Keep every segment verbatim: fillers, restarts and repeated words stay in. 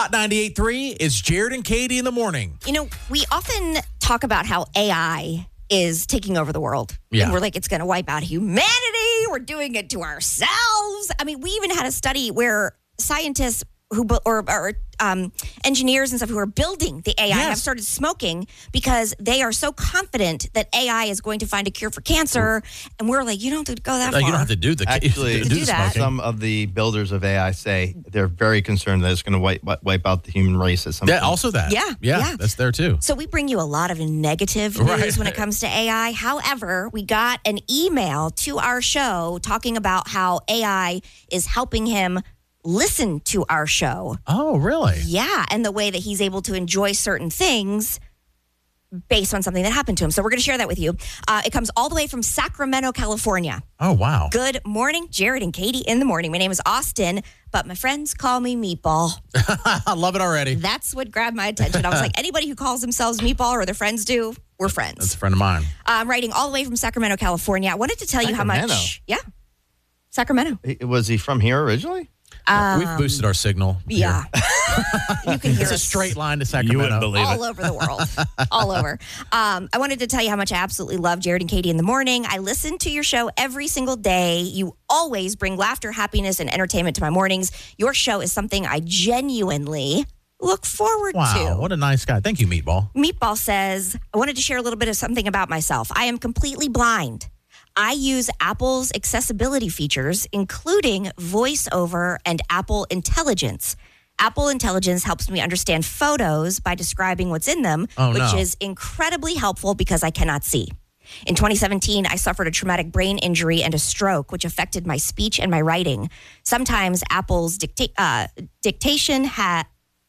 Hot ninety-eight point three is Jared and Katie in the morning. You know, we often talk about how A I is taking over the world. Yeah. And we're like, it's going to wipe out humanity. We're doing it to ourselves. I mean, we even had a study where scientists who or, or um, engineers and stuff who are building the A I Yes. have started smoking because they are so confident that A I is going to find a cure for cancer. And we're like, you don't have to go that Uh, far. you don't have to do the Actually, do To the do that. smoking. some of the builders of A I say they're very concerned that it's going to wipe, wipe out the human race at some Yeah, point. also that. Yeah, yeah, yeah. that's there too. So we bring you a lot of negative news Right. when it comes to A I. However, we got an email to our show talking about how A I is helping him listen to our show. Oh, really? Yeah, and the way that he's able to enjoy certain things based on something that happened to him. So we're going to share that with you. Uh, it comes all the way from Sacramento, California. Oh, wow. Good morning, Jared and Katie in the morning. My name is Austin, but my friends call me Meatball. I love it already. That's what grabbed my attention. I was like, anybody who calls themselves Meatball or their friends do, we're friends. That's a friend of mine. I'm writing all the way from Sacramento, California. I wanted to tell you how Sacramento? much. Yeah. Sacramento. He- Was he from here originally? Um, We've boosted our signal. Yeah. here. You can hear It's a us straight line to You Sacramento. wouldn't believe all it. over the world. all over. Um, I wanted to tell you how much I absolutely love Jared and Katie in the morning. I listen to your show every single day. You always bring laughter, happiness, and entertainment to my mornings. Your show is something I genuinely look forward Wow, to. what a nice guy. Thank you, Meatball. Meatball says, I wanted to share a little bit of something about myself. I am completely blind. I use Apple's accessibility features, including VoiceOver and Apple Intelligence. Apple Intelligence helps me understand photos by describing what's in them, Oh, which no. is incredibly helpful because I cannot see. In twenty seventeen, I suffered a traumatic brain injury and a stroke, which affected my speech and my writing. Sometimes Apple's dicta- uh, dictation ha-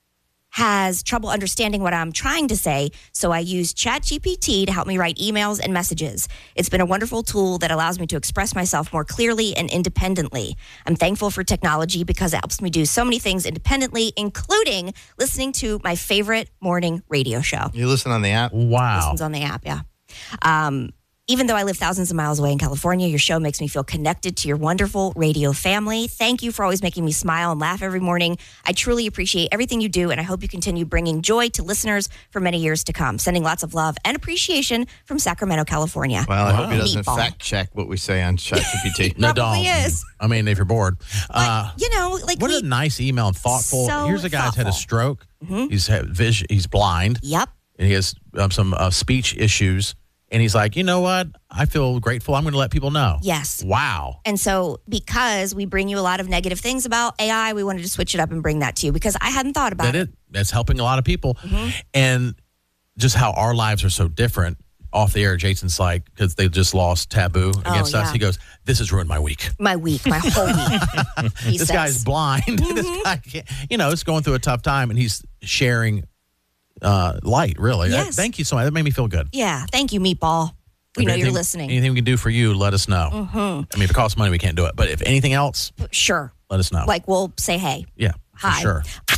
has trouble understanding what I'm trying to say, so I use ChatGPT to help me write emails and messages. It's been a wonderful tool that allows me to express myself more clearly and independently. I'm thankful for technology because it helps me do so many things independently, including listening to my favorite morning radio show. You listen on the app? Wow. Listens on the app, yeah. Um, even though I live thousands of miles away in California, your show makes me feel connected to your wonderful radio family. Thank you for always making me smile and laugh every morning. I truly appreciate everything you do, and I hope you continue bringing joy to listeners for many years to come. Sending lots of love and appreciation from Sacramento, California. Well, I hope he doesn't Meatball. fact check what we say on ChatGPT. No, Probably don't. is. I mean, if you're bored. Uh, You know, like what we... a nice email and thoughtful. So Here's a guy who's had a thoughtful. stroke. Mm-hmm. He's had vision. He's blind, Yep. and he has um, some uh, speech issues. And he's like, you know what? I feel grateful. I'm going to let people know. Yes. Wow. And so because we bring you a lot of negative things about A I, we wanted to switch it up and bring that to you because I hadn't thought about That it. it. That's helping a lot of people. Mm-hmm. And just how our lives are so different. Off the air, Jason's like, because they just lost Taboo against us. yeah. He goes, this has ruined my week. My week, my whole week. He This says. guy's blind. Mm-hmm. This guy, can't, you know, is going through a tough time, and he's sharing uh, light. Really, Yes. Thank you so much. That made me feel good. Yeah. Thank you, Meatball. We If know anything- you're listening. Anything we can do for you, let us know. Mm-hmm. I mean, if it costs money, we can't do it. But if anything else, Sure. let us know. Like we'll say hey. yeah, Hi. for sure.